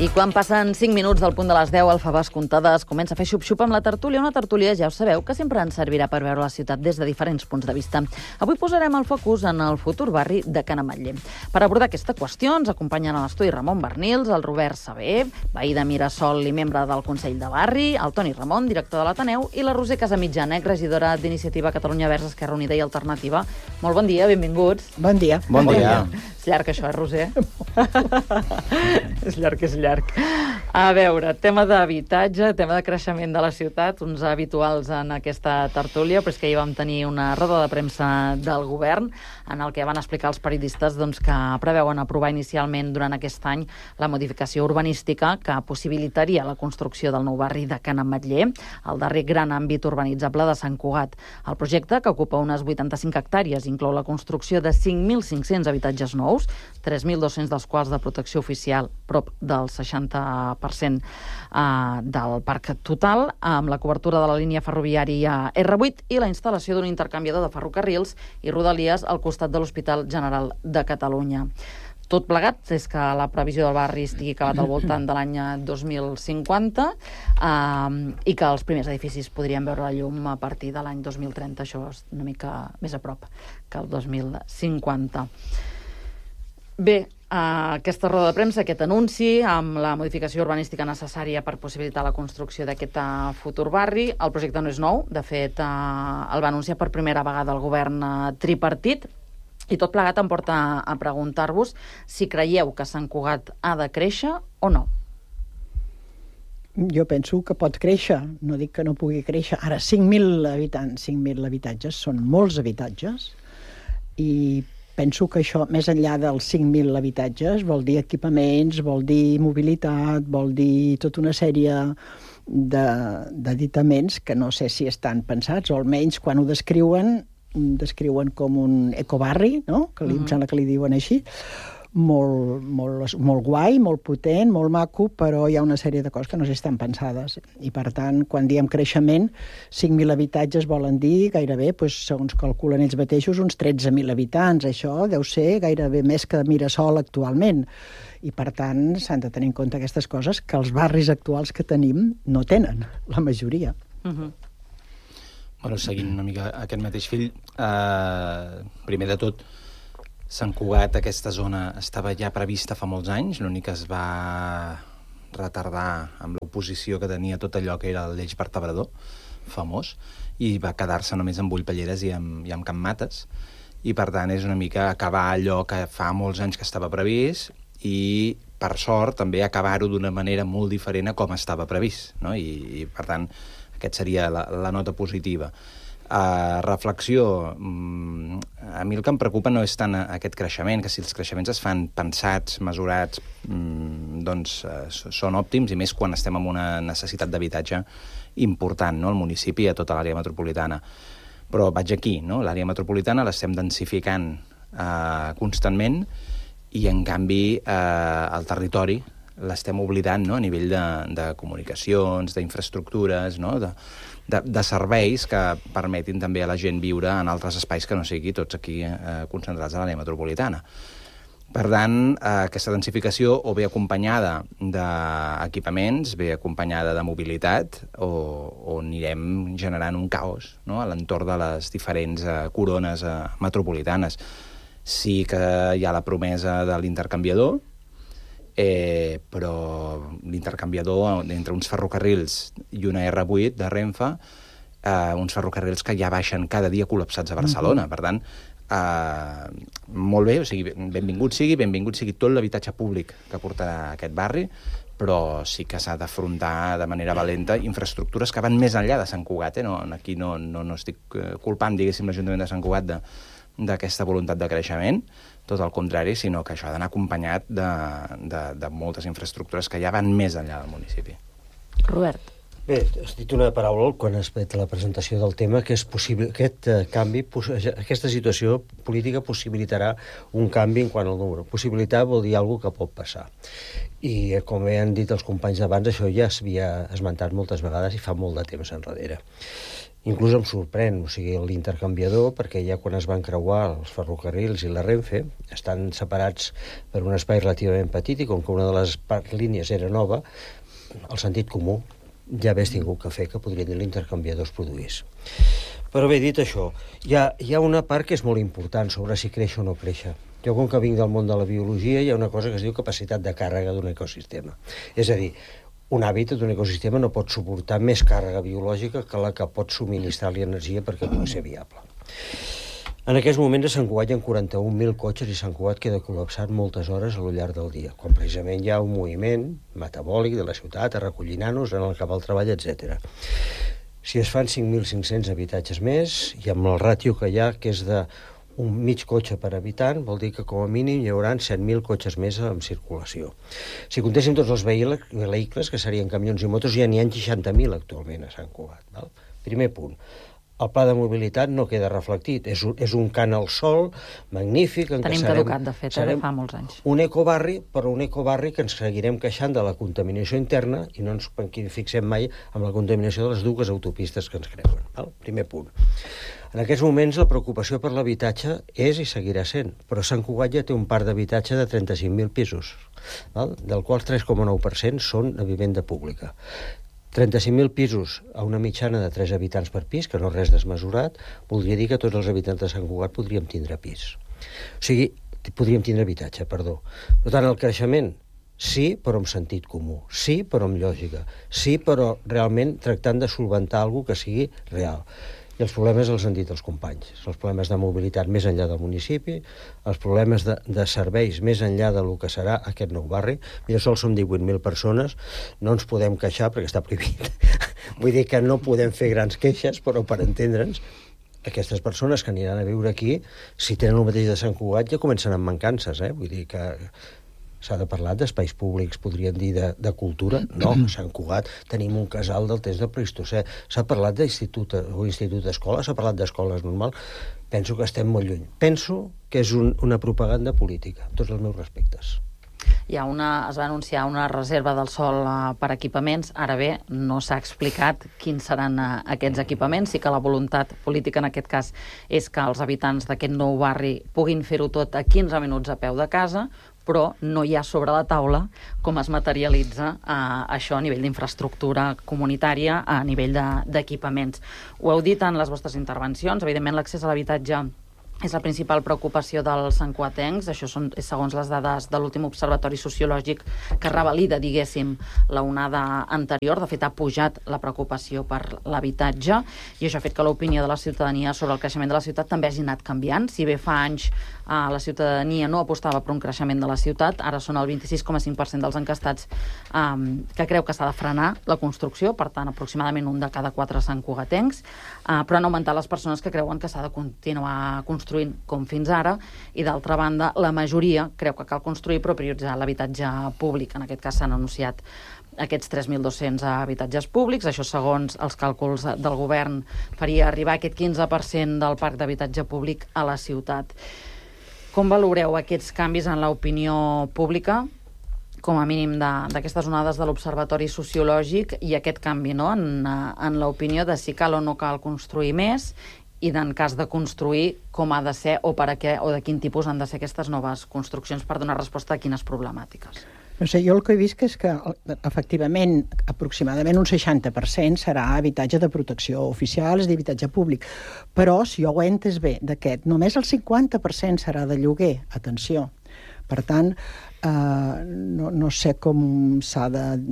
I quan passen 5 minuts del punt de les 10, el Faves Comptades comença a fer xup-xup amb la tertúlia. Una tertúlia, ja ho sabeu, que sempre ens servirà per veure la ciutat des de diferents punts de vista. Avui posarem el focus en el futur barri de Can Ametller. Per abordar aquesta qüestió ens acompanyen a l'estudi Ramon Bernils, el Robert Saber, veí de Mirasol i membre del Consell de Barri, el Toni Ramon, director de l'Ateneu, i la Roser Casamitjana, regidora d'Iniciativa Catalunya Verds, Esquerra Unida i Alternativa. Molt bon dia, benvinguts. Bon dia. Bon dia. És llarg, això, Roser? És llarg, és llarg. A veure, tema d'habitatge, tema de creixement de la ciutat, uns habituals en aquesta tertúlia, però és que ahir vam tenir una roda de premsa del govern en el que van explicar els periodistes que preveuen aprovar inicialment durant aquest any la modificació urbanística que possibilitaria la construcció del nou barri de Can Ametller, el darrer gran àmbit urbanitzable de Sant Cugat. El projecte, que ocupa unes 85 hectàrees, inclou la construcció de 5.500 habitatges nous, 3.200 dels quals de protecció oficial, prop del 60% del parc total, amb la cobertura de la línia ferroviària R8 i la instal·lació d'un intercanviador de ferrocarrils i rodalies al costat de l'Hospital General de Catalunya. Tot plegat és que la previsió del barri estigui acabat al voltant de l'any 2050 i que els primers edificis podrien veure la llum a partir de l'any 2030. Això és una mica més a prop que el 2050. Bé, aquesta roda de premsa, aquest anunci, amb la modificació urbanística necessària per possibilitar la construcció d'aquest futur barri. El projecte no és nou, de fet, el va anunciar per primera vegada el govern tripartit, i tot plegat em porta a preguntar-vos si creieu que Sant Cugat ha de créixer o no. Jo penso que pot créixer, no dic que no pugui créixer. Ara, 5.000 habitants, 5.000 habitatges, són molts habitatges, i penso que això, més enllà dels 5.000 habitatges, vol dir equipaments, vol dir mobilitat, vol dir tota una sèrie d'aditaments que no sé si estan pensats, o almenys quan ho descriuen com un ecobarri, no? Que em sembla que li diuen així, molt guai, molt potent, molt maco, però hi ha una sèrie de coses que no estan pensades. I per tant, quan diem creixement, 5.000 habitatges volen dir gairebé, segons calculen ells mateixos, uns 13.000 habitants. Això deu ser gairebé més que Mirasol actualment. I per tant, s'han de tenir en compte aquestes coses que els barris actuals que tenim no tenen, la majoria. Bueno, seguint una mica aquest mateix fil, primer de tot, Sant Cugat, aquesta zona, estava ja prevista fa molts anys, l'únic que es va retardar amb l'oposició que tenia tot allò que era l'eix vertebrador, famós, i va quedar-se només amb Bullpelleres i amb Can Mates, i per tant és una mica acabar allò que fa molts anys que estava previst, i per sort també acabar-ho d'una manera molt diferent a com estava previst, no? I per tant, aquest seria la nota positiva. Reflexió, a mi el que em preocupa no és tant aquest creixement, que si els creixements es fan pensats, mesurats, doncs són òptims, i més quan estem en una necessitat d'habitatge important, no?, al municipi i a tota l'àrea metropolitana. Però vaig aquí, no? L'àrea metropolitana l'estem densificant constantment, i en canvi el territori l'estem oblidant, no?, a nivell de comunicacions, d'infraestructures, no?, de serveis que permetin també a la gent viure en altres espais que no sigui tots aquí concentrats a l'àrea metropolitana. Per tant, aquesta densificació o ve acompanyada d'equipaments, ve acompanyada de mobilitat, o anirem generant un caos, no?, a l'entorn de les diferents corones metropolitanes. Sí que hi ha la promesa de l'intercanviador, però l'intercanviador entre uns ferrocarrils i una R8 de Renfe, uns ferrocarrils que ja baixen cada dia col·lapsats a Barcelona. Per tant, molt bé, o sigui, benvingut sigui tot l'habitatge públic que portarà aquest barri, però sí que s'ha d'afrontar de manera valenta infraestructures que van més enllà de Sant Cugat. Aquí no estic culpant, diguéssim, l'Ajuntament de Sant Cugat d'aquesta voluntat de creixement, tot el contrari, sinó que això ha d'anar acompanyat de moltes infraestructures que ja van més enllà del municipi. Robert. Bé, has dit una paraula quan has fet la presentació del tema, que és possible, aquest canvi, aquesta situació política possibilitarà un canvi en quant al número. Possibilitar vol dir alguna que pot passar. I, com han dit els companys d'abans, això ja s'havia esmentat moltes vegades i fa molt de temps enrere. Inclús em sorprèn, o sigui, l'intercanviador, perquè ja quan es van creuar els ferrocarrils i la Renfe, estan separats per un espai relativament petit i com que una de les línies era nova, el sentit comú ja hagués tingut que fer que podria dir l'intercanviador es produís. Però bé, dit això, hi ha una part que és molt important sobre si creix o no creix. Jo, com que vinc del món de la biologia, hi ha una cosa que es diu capacitat de càrrega d'un ecosistema. És a dir, un hàbitat d'un ecosistema no pot suportar més càrrega biològica que la que pot subministrar-li energia perquè pugui ser viable. En aquests moments a Sant Cugat hi ha 41.000 cotxes i Sant Cugat queda col·lapsat moltes hores a lo llarg del dia, quan precisament hi ha un moviment metabòlic de la ciutat a recollir nanos, anar cap al treball, etc. Si es fan 5.500 habitatges més, i amb el ràtio que hi ha, que és de un mig cotxe per habitant, vol dir que com a mínim hi haurà 7.000 cotxes més en circulació. Si comptéssim tots els vehicles, que serien camions i motos, ja n'hi ha 60.000 actualment a Sant Cugat. Val? Primer punt. El pla de mobilitat no queda reflectit. És un cant al sol magnífic. Tenim caducat, de fet, de fa molts anys. Un ecobarri, però un ecobarri que ens seguirem queixant de la contaminació interna i no ens fixem mai amb la contaminació de les dues autopistes que ens creuen. Val? Primer punt. En aquests moments la preocupació per l'habitatge és i seguirà sent, però Sant Cugat ja té un parc d'habitatge de 35.000 pisos, val? Del qual 3,9% són a vivenda pública. 35.000 pisos a una mitjana de 3 habitants per pis, que no és res desmesurat, voldria dir que tots els habitants de Sant Cugat podríem tindre pis. O sigui, podríem tindre habitatge, perdó. Per tant, el creixement, sí, però amb sentit comú. Sí, però amb lògica. Sí, però realment tractant de solventar alguna cosa que sigui real. I els problemes els han dit els companys. Els problemes de mobilitat més enllà del municipi, els problemes de serveis més enllà del que serà aquest nou barri. Mira, sols som 18.000 persones, no ens podem queixar perquè està prohibit. Vull dir que no podem fer grans queixes, però per entendre'ns, aquestes persones que aniran a viure aquí, si tenen el mateix de Sant Cugat, ja comencen amb mancances, Vull dir que s'ha de parlar d'espais públics, podríem dir de cultura. No, a Sant Cugat tenim un casal del temps del Plistocè. S'ha parlat d'institut o institut d'escola, s'ha parlat d'escoles normal. Penso que estem molt lluny. Penso que és una propaganda política, amb tots els meus respectes. Es va anunciar una reserva del sòl per equipaments. Ara bé, no s'ha explicat quins seran aquests equipaments. Sí que la voluntat política en aquest cas és que els habitants d'aquest nou barri puguin fer-ho tot a 15 minuts a peu de casa, però no hi ha sobre la taula com es materialitza això a nivell d'infraestructura comunitària, a nivell d'equipaments. Ho heu dit en les vostres intervencions, evidentment l'accés a l'habitatge és la principal preocupació dels santcuatencs. Això és segons les dades de l'últim observatori sociològic que revalida, diguéssim, la onada anterior. De fet, ha pujat la preocupació per l'habitatge i això ha fet que l'opinió de la ciutadania sobre el creixement de la ciutat també hagi anat canviant. Si bé fa anys la ciutadania no apostava per un creixement de la ciutat, ara són el 26,5% dels encastats que creu que s'ha de frenar la construcció, per tant, aproximadament 1 de cada 4 santcugatencs, però han augmentat les persones que creuen que s'ha de continuar construint com fins ara, i d'altra banda la majoria creu que cal construir però prioritzar l'habitatge públic. En aquest cas s'han anunciat aquests 3.200 habitatges públics. Això, segons els càlculs del govern, faria arribar aquest 15% del parc d'habitatge públic a la ciutat. Com valoreu aquests canvis en l'opinió pública, com a mínim d'aquestes onades de l'Observatori Sociològic, i aquest canvi en l'opinió de si cal o no cal construir més, i en cas de construir, com ha de ser o per a què o de quin tipus han de ser aquestes noves construccions per donar resposta a quines problemàtiques? No sé, jo el que he vist és que, efectivament, aproximadament un 60% serà habitatge de protecció oficial, és d'habitatge públic. Però, si jo ho he entès bé, d'aquest, només el 50% serà de lloguer. Atenció. Per tant, no sé com s'ha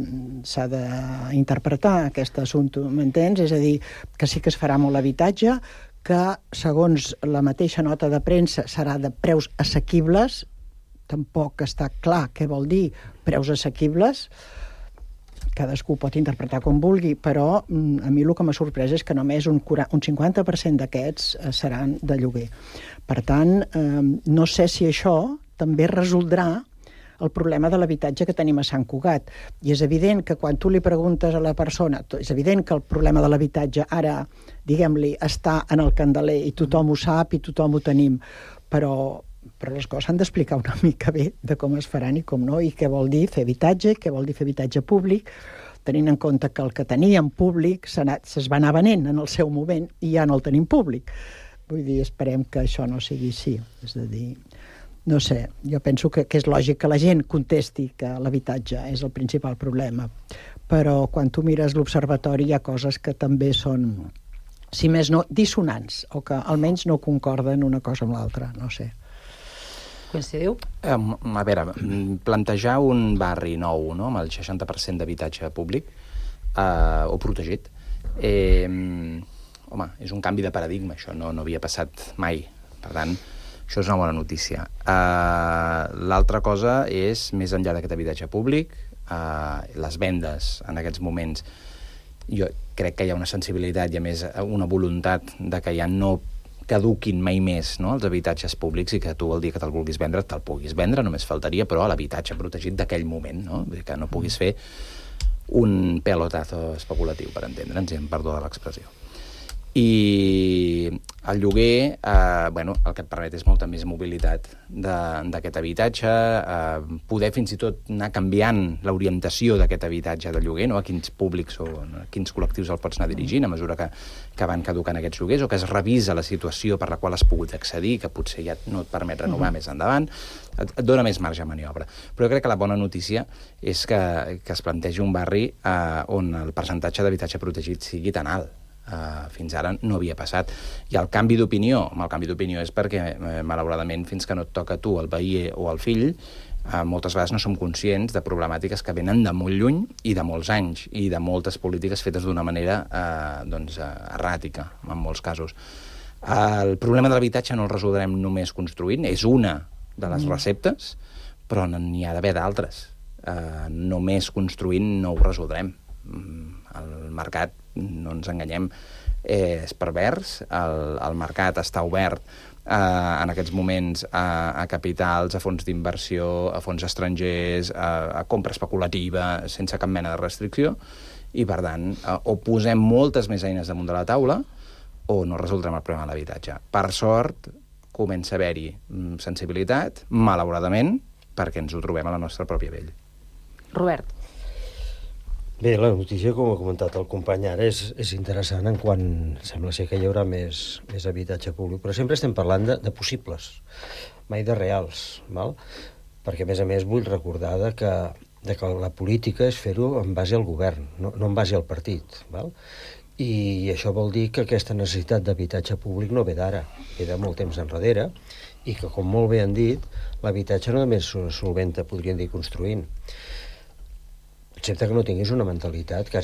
d'interpretar aquest assumpte, m'entens? És a dir, que sí que es farà molt habitatge, que, segons la mateixa nota de premsa, serà de preus assequibles. Tampoc està clar què vol dir preus assequibles. Cadascú pot interpretar com vulgui, però a mi el que m'ha sorprès és que només un 50% d'aquests seran de lloguer. Per tant, no sé si això també resoldrà el problema de l'habitatge que tenim a Sant Cugat. I és evident que quan tu li preguntes a la persona, és evident que el problema de l'habitatge ara, diguem-li, està en el candeler i tothom ho sap i tothom ho tenim, però però les coses s'han d'explicar una mica bé de com es faran i com no, i què vol dir fer habitatge, què vol dir fer habitatge públic, tenint en compte que el que teníem públic es va anar venent en el seu moment i ja no el tenim públic. Vull dir, esperem que això no sigui així. És a dir, no sé, jo penso que és lògic que la gent contesti que l'habitatge és el principal problema, però quan tu mires l'observatori hi ha coses que també són, si més no, dissonants, o que almenys no concorden una cosa amb l'altra, no sé. Coincidiu? A veure, plantejar un barri nou, no?, amb el 60% d'habitatge públic o protegit, home, és un canvi de paradigma, això no havia passat mai. Per tant, això és una bona notícia. L'altra cosa és, més enllà d'aquest habitatge públic, les vendes en aquests moments, jo crec que hi ha una sensibilitat i, a més, una voluntat de que ja no caduquin mai més, no?, els habitatges públics, i que tu el dia que te'l vulguis vendre, te'l puguis vendre, només faltaria, però a l'habitatge protegit d'aquell moment, no?, vull dir que no puguis fer un pelotazo especulatiu, per entendre'ns, i em perdó de l'expressió. I el lloguer, el que et permet és molta més mobilitat d'aquest habitatge, poder fins i tot anar canviant l'orientació d'aquest habitatge de lloguer, no?, a quins públics o a quins col·lectius el pots anar dirigint a mesura que van caducant aquests lloguers, o que es revisa la situació per la qual has pogut accedir, que potser ja no et permet renovar més endavant, et dona més marge a maniobra. Però jo crec que la bona notícia és que es plantegi un barri on el percentatge d'habitatge protegit sigui tan alt. Fins ara no havia passat. I el canvi d'opinió, és perquè, malauradament, fins que no et toca a tu, el veí o el fill, moltes vegades no som conscients de problemàtiques que venen de molt lluny i de molts anys, i de moltes polítiques fetes d'una manera erràtica, en molts casos. El problema de l'habitatge no el resoldrem només construint, és una de les receptes, però n'hi ha d'haver d'altres. Només construint no ho resoldrem. El mercat, no ens enganyem, és pervers, el mercat està obert en aquests moments a capitals, a fons d'inversió, a fons estrangers, a compra especulativa, sense cap mena de restricció, i per tant, o posem moltes més eines damunt de la taula o no resoldrem el problema de l'habitatge. Per sort, comença a haver-hi sensibilitat, malauradament, perquè ens ho trobem a la nostra pròpia pell. Robert. Bé, la notícia, com ha comentat el company ara, és interessant en quan sembla ser que hi haurà més habitatge públic, però sempre estem parlant de possibles, mai de reals, val? Perquè, a més, vull recordar que la política és fer-ho en base al govern, no en base al partit, val? I això vol dir que aquesta necessitat d'habitatge públic no ve d'ara, ve de molt temps enrere, i que, com molt bé han dit, l'habitatge no només solventa, podríem dir, construint, excepte que no tinguis una mentalitat que